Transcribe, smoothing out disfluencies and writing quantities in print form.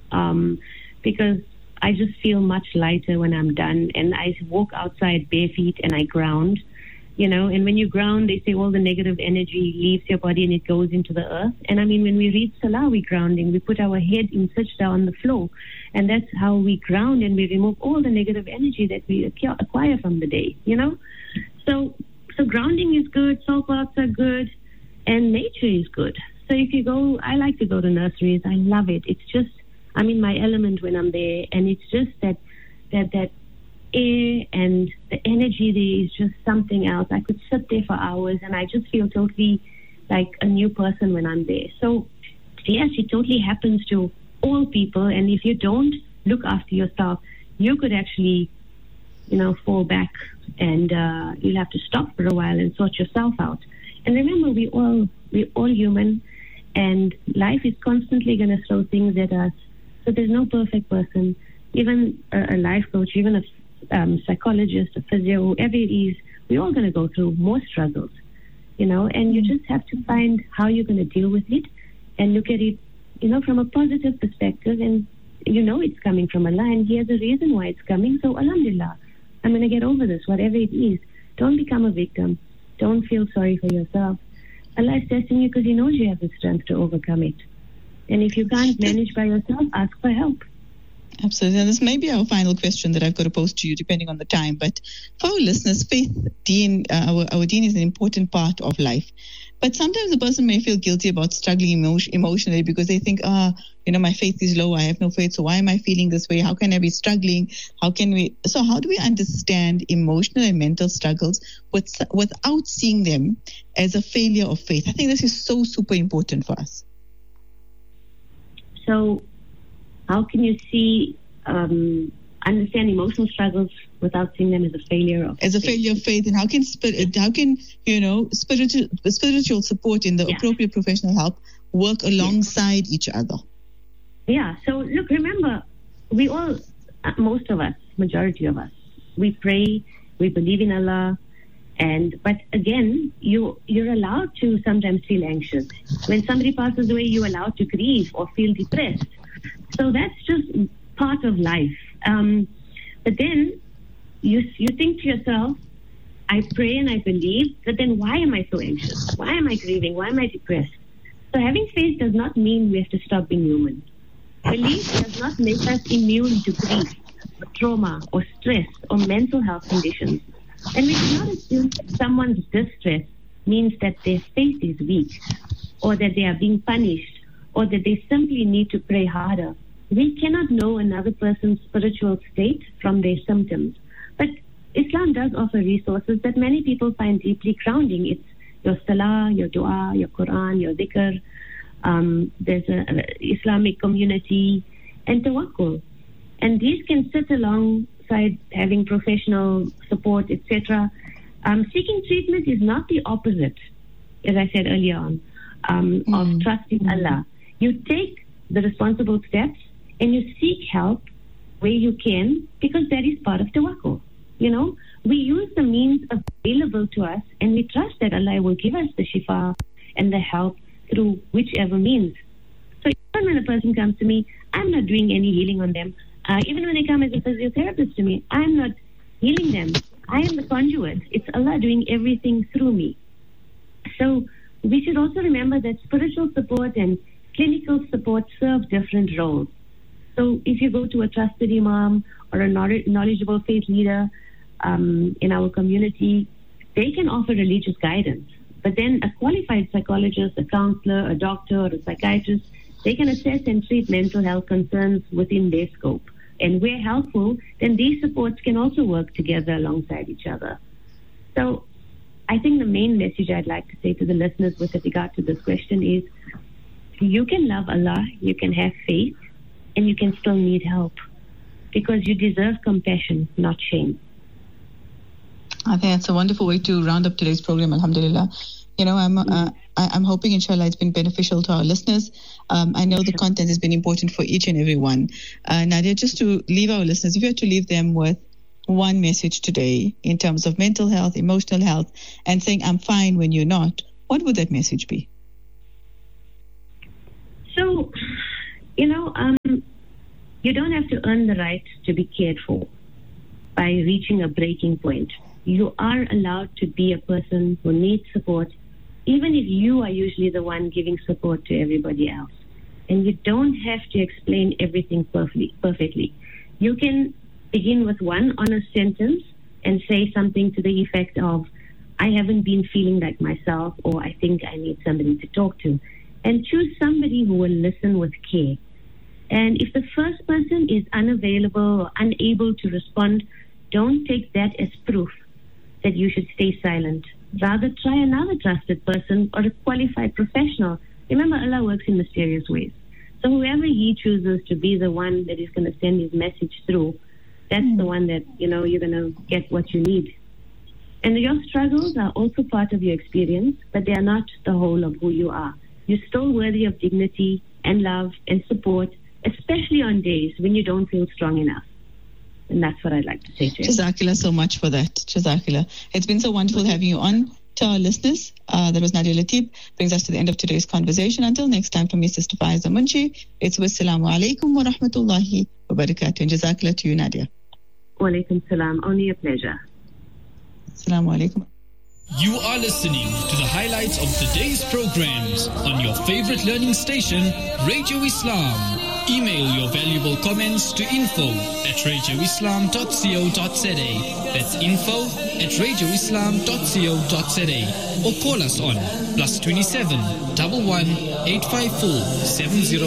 because I just feel much lighter when I'm done. And I walk outside bare feet and I ground, and when you ground, they say all the negative energy leaves your body and it goes into the earth. And I mean, when we read Salah, we grounding. We put our head in sajda on the floor. And that's how we ground, and we remove all the negative energy that we acquire from the day, So grounding is good, salt baths are good, and nature is good. So if you go, I like to go to nurseries. I love it. It's just, I'm in my element when I'm there, and it's just that air and the energy there is just something else. I could sit there for hours, and I just feel totally like a new person when I'm there. So yes, it totally happens to all people, and if you don't look after yourself, you could actually, fall back, and you'll have to stop for a while and sort yourself out. And remember, we're all human, and life is constantly going to throw things at us. So there's no perfect person. Even a life coach, even a psychologist, a physio, whoever it is, we're all going to go through more struggles, and you just have to find how you're going to deal with it and look at it, from a positive perspective, and it's coming from Allah, and here's a reason why it's coming. So alhamdulillah, I'm going to get over this, whatever it is. Don't become a victim. Don't feel sorry for yourself. Allah is testing you because He knows you have the strength to overcome it. And if you can't manage by yourself, ask for help. Absolutely. And this may be our final question that I've got to pose to you, depending on the time. But for our listeners, faith, deen, our deen is an important part of life. But sometimes a person may feel guilty about struggling emotionally because they think, my faith is low. I have no faith. So why am I feeling this way? How can I be struggling? How do we understand emotional and mental struggles without seeing them as a failure of faith? I think this is so super important for us. So how can you understand emotional struggles without seeing them as a failure of faith? And how can spiritual support in the appropriate professional help work alongside each other? Yeah. So look, remember, we all, most of us, majority of us, we pray, we believe in Allah, but again, you're allowed to sometimes feel anxious. When somebody passes away, you're allowed to grieve or feel depressed. So that's just part of life. But then you think to yourself, I pray and I believe, but then why am I so anxious? Why am I grieving? Why am I depressed? So having faith does not mean we have to stop being human. Belief does not make us immune to grief, or trauma, or stress, or mental health conditions. And we cannot assume that someone's distress means that their faith is weak, or that they are being punished, or that they simply need to pray harder. We cannot know another person's spiritual state from their symptoms. But Islam does offer resources that many people find deeply grounding. It's your salah, your dua, your Quran, your dhikr. There's an Islamic community and tawakkul. And these can sit alongside having professional support, etc. Seeking treatment is not the opposite, as I said earlier on, of trusting Allah. You take the responsible steps and you seek help where you can, because that is part of tawakkul. We use the means available to us, and we trust that Allah will give us the shifa and the help through whichever means. So even when a person comes to me, I'm not doing any healing on them. Even when they come as a physiotherapist to me, I'm not healing them. I am the conduit. It's Allah doing everything through me. So we should also remember that spiritual support and clinical support serve different roles. So if you go to a trusted imam or a knowledgeable faith leader in our community, they can offer religious guidance. But then a qualified psychologist, a counselor, a doctor, or a psychiatrist, they can assess and treat mental health concerns within their scope. And where helpful, then these supports can also work together alongside each other. So I think the main message I'd like to say to the listeners with regard to this question is, you can love Allah, you can have faith, and you can still need help, because you deserve compassion, not shame. I think that's a wonderful way to round up today's program, alhamdulillah. I'm hoping, inshallah, it's been beneficial to our listeners. I know the content has been important for each and every one. Nadia, just to leave our listeners, if you had to leave them with one message today in terms of mental health, emotional health, and saying, I'm fine when you're not, what would that message be? So, You don't have to earn the right to be cared for by reaching a breaking point. You are allowed to be a person who needs support, even if you are usually the one giving support to everybody else. And you don't have to explain everything perfectly. You can begin with one honest sentence and say something to the effect of, I haven't been feeling like myself, or I think I need somebody to talk to. And choose somebody who will listen with care. And if the first person is unavailable or unable to respond, don't take that as proof that you should stay silent. Rather, try another trusted person or a qualified professional. Remember, Allah works in mysterious ways. So whoever He chooses to be the one that is going to send His message through, that's the one that, you're going to get what you need. And your struggles are also part of your experience, but they are not the whole of who you are. You're still worthy of dignity and love and support, especially on days when you don't feel strong enough. And that's what I'd like to say to you. Jazakallah so much for that. Jazakallah. It's been so wonderful having you on. To our listeners, that was Nadia Lateeb. Brings us to the end of today's conversation. Until next time, from me, Sister Faiza Munshi, it's wassalamu alaikum wa rahmatullahi wa barakatuh. And Jazakallah to you, Nadia. Wa alaikum salam. Only a pleasure. Assalamu alaikum. You are listening to the highlights of the day's programs on your favorite learning station, Radio Islam. Email your valuable comments to info@radioislam.co.za. That's info@radioislam.co.za. Or call us on +27 11 854 70